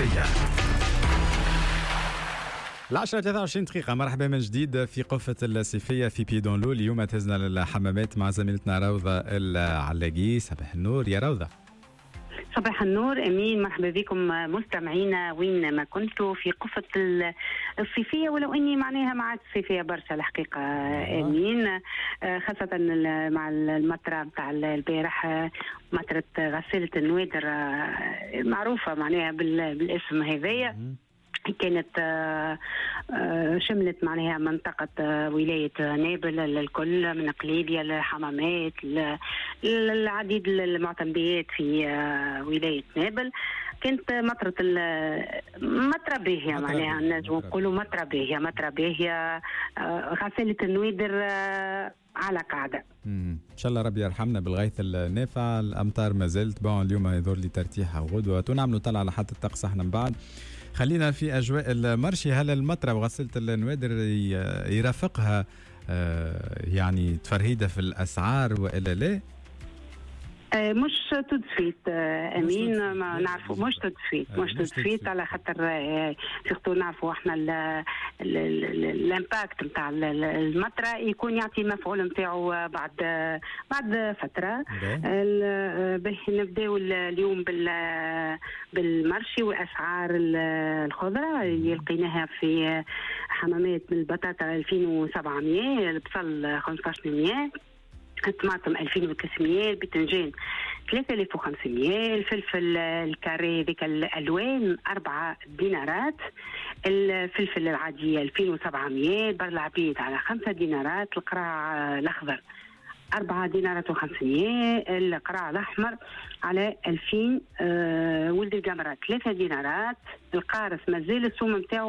الصيفية. 10:23 مرحبا من جديد في قفة الصيفية في بيدون لو. اليوم تهزنا للحمامات مع زميلتنا روضة العلاقي. صباح النور يا روضة. صباح النور أمين، مرحبا بكم مستمعينا وين ما كنتوا في قفة الصيفية، ولو أني معناها مع الصيفية برشا الحقيقة أمين، خاصة مع المطرة متاع البارح، مطرة غسالة النوادر معروفة معناها بالاسم هذايا. كانت شملت معناها منطقة ولاية نابل الكل، من قليبية للحمامات العديد المعتمديات في ولاية نابل. كانت مطرة باهية معناها، نجم نقولوا مطرة باهية غسالة النوادر على قاعدة. ان شاء الله ربي يرحمنا بالغيث النافع. الامطار ما زالت اليوم يظهر لي ترتيحة وغدوة، ونعملوا طلع على حتى الطقس احنا من بعد. خلينا في أجواء المرشي. هل المطرة وغسالة النوادر يرافقها يعني تفرهيدة في الأسعار وإلا لا؟ مش تدفيت أمين، ما نعرفوا مش تدفيت على خاطر سيرتو نعرفوا احنا الامباكت نتاع المطرة يكون يعطي المفعول نتاعو بعد فترة. نبداو اليوم بالمرشي وأسعار الخضرة اللي لقيناها في حمامات من البطاطا 2700، البصل 1500، الطماطم 2300، الباذنجان 3500، الفلفل الكاري ذيك الالوان 4 دينارات، الفلفل العاديه 2700، البر العبيد على 5 دينارات، القراع الاخضر 4 دينارات و500، القراع الاحمر على 2000، ولد القمره 3 دينارات، القارص مازال السوم نتاعو